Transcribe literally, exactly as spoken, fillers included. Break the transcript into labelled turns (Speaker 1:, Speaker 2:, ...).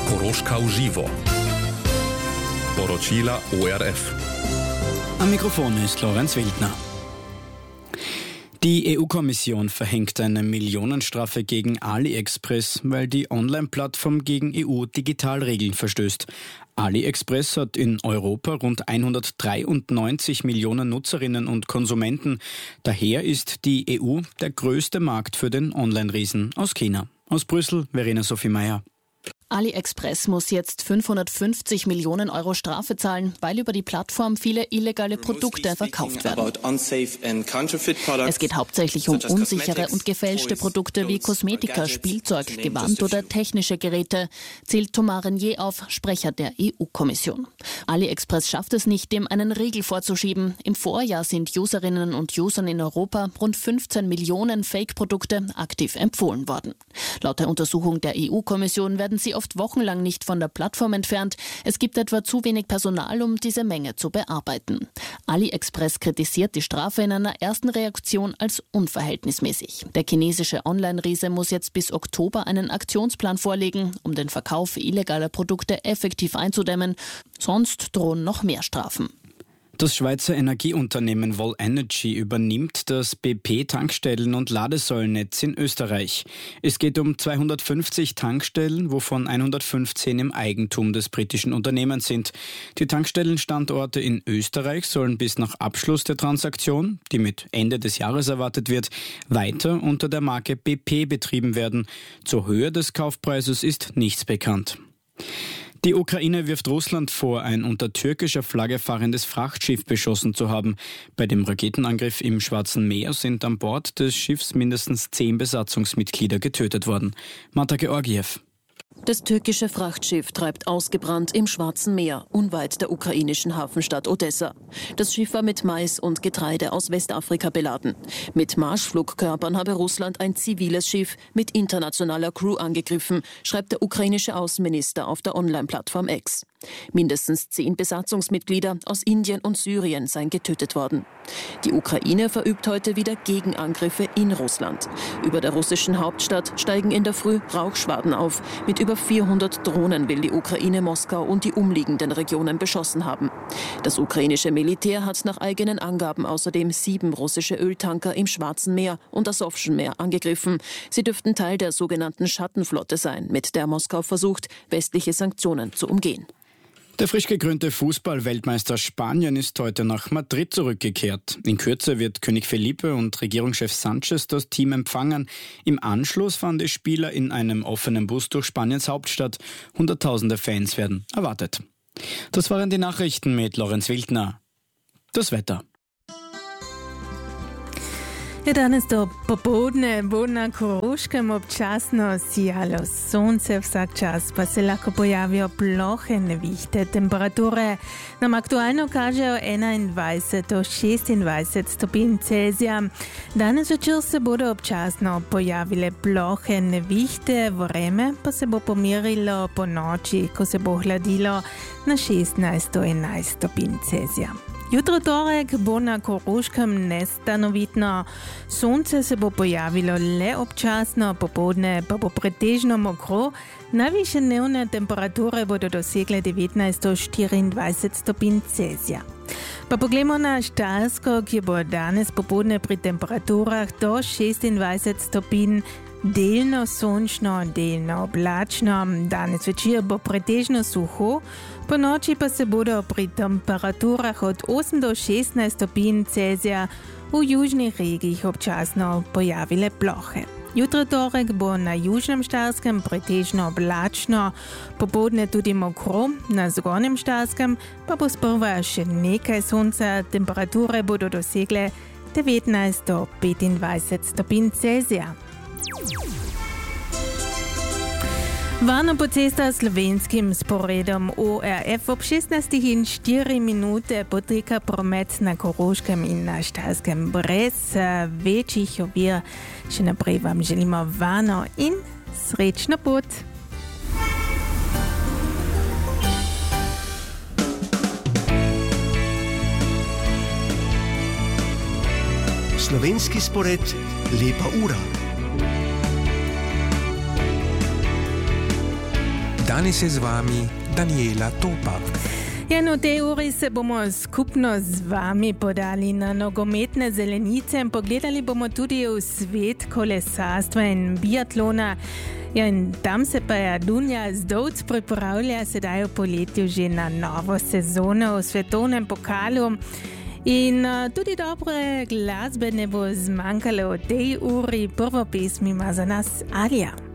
Speaker 1: Koroška v živo. Poročila O R F.
Speaker 2: Am Mikrofon ist Lorenz Wildner. Die E U-Kommission verhängt eine Millionenstrafe gegen AliExpress, weil die Online-Plattform gegen E U-Digitalregeln verstößt. AliExpress hat in Europa rund hundertdreiundneunzig Millionen Nutzerinnen und Konsumenten. Daher ist die E U der größte Markt für den Online-Riesen aus China. Aus Brüssel, Verena Sophie Meyer.
Speaker 3: AliExpress muss jetzt fünfhundertfünfzig Millionen Euro Strafe zahlen, weil über die Plattform viele illegale Produkte verkauft werden. Es geht hauptsächlich um unsichere und gefälschte Produkte wie Kosmetika, Spielzeug, Gewand oder technische Geräte, zählt Thomas Renier auf, Sprecher der E U-Kommission. AliExpress schafft es nicht, dem einen Riegel vorzuschieben. Im Vorjahr sind Userinnen und Usern in Europa rund fünfzehn Millionen Fake-Produkte aktiv empfohlen worden. Laut der Untersuchung der E U-Kommission werden sie oft wochenlang nicht von der Plattform entfernt. Es gibt etwa zu wenig Personal, um diese Menge zu bearbeiten. AliExpress kritisiert die Strafe in einer ersten Reaktion als unverhältnismäßig. Der chinesische Online-Riese muss jetzt bis Oktober einen Aktionsplan vorlegen, um den Verkauf illegaler Produkte effektiv einzudämmen. Sonst drohen noch mehr Strafen.
Speaker 2: Das Schweizer Energieunternehmen Vol Energy übernimmt das B P-Tankstellen- und Ladesäulennetz in Österreich. Es geht um zweihundertfünfzig Tankstellen, wovon hundertfünfzehn im Eigentum des britischen Unternehmens sind. Die Tankstellenstandorte in Österreich sollen bis nach Abschluss der Transaktion, die mit Ende des Jahres erwartet wird, weiter unter der Marke B P betrieben werden. Zur Höhe des Kaufpreises ist nichts bekannt. Die Ukraine wirft Russland vor, ein unter türkischer Flagge fahrendes Frachtschiff beschossen zu haben. Bei dem Raketenangriff im Schwarzen Meer sind an Bord des Schiffs mindestens zehn Besatzungsmitglieder getötet worden. Marta Georgiev.
Speaker 4: Das türkische Frachtschiff treibt ausgebrannt im Schwarzen Meer, unweit der ukrainischen Hafenstadt Odessa. Das Schiff war mit Mais und Getreide aus Westafrika beladen. Mit Marschflugkörpern habe Russland ein ziviles Schiff mit internationaler Crew angegriffen, schreibt der ukrainische Außenminister auf der Online-Plattform X. Mindestens zehn Besatzungsmitglieder aus Indien und Syrien seien getötet worden. Die Ukraine verübt heute wieder Gegenangriffe in Russland. Über der russischen Hauptstadt steigen in der Früh Rauchschwaden auf. Mit über vierhundert Drohnen will die Ukraine Moskau und die umliegenden Regionen beschossen haben. Das ukrainische Militär hat nach eigenen Angaben außerdem sieben russische Öltanker im Schwarzen Meer und Asowschen Meer angegriffen. Sie dürften Teil der sogenannten Schattenflotte sein, mit der Moskau versucht, westliche Sanktionen zu umgehen.
Speaker 2: Der frisch gekrönte Fußball-Weltmeister Spanien ist heute nach Madrid zurückgekehrt. In Kürze wird König Felipe und Regierungschef Sanchez das Team empfangen. Im Anschluss fahren die Spieler in einem offenen Bus durch Spaniens Hauptstadt. Hunderttausende Fans werden erwartet. Das waren die Nachrichten mit Lorenz Wildner. Das Wetter.
Speaker 5: Ja, danes do popodne bo na Koroškem občasno sijalo sonce, vsak čas pa se lahko pojavijo plohe nevihte. Temperature nam aktualno kažejo enaindvajset do šestindvajset stopinj Celzija. Danes večer se bodo občasno pojavile plohe nevihte, vreme pa se bo pomirilo po noči, ko se bo hladilo na šestnajst do enajst stopinj Celzija. Jutro torek bo na Koroškem nestanovitno. Sonce se bo pojavilo le občasno, popoldne pa bo pretežno mokro. Najvišje dnevne temperature bodo dosegle devetnajst do štiriindvajset stopinj Celzija. Pa poglejmo na Štajersko, ki bo danes popoldne pri temperaturah do šestindvajset stopinj. Delno sončno, delno oblačno. Danes večer bo pretežno suho, po noči pa se bodo pri temperaturah od osem do šestnajst stopinj Celzija v južnih regijih občasno pojavile plohe. Jutro torek bo na južnem Štajerskem pretežno oblačno, popoldne tudi mokro, na zgornjem Štajerskem pa bo sprva še nekaj sonca, temperature bodo dosegle devetnajst do petindvajset stopinj Celzija. Varno po cestah slovenskim sporedom O R F ob šestnajstih in štiri minute poteka promet na Koroškem in na Štajerskem brez večjih ovir. Še naprej vam želimo varno in srečno pot.
Speaker 6: Slovenski spored Lepa ura. Danes je z vami Daniela Topa.
Speaker 5: Ja, no, tej uri se bomo skupno z vami podali na nogometne zelenice in pogledali bomo tudi v svet kolesarstva in biatlona. Ja, in tam se pa je Dunja Zdovc pripravlja sedaj v poletju že na novo sezono v svetovnem pokalu. In uh, tudi dobre glasbe ne bo zmanjkalo v tej uri. Prvo pesmi ima za nas Alija.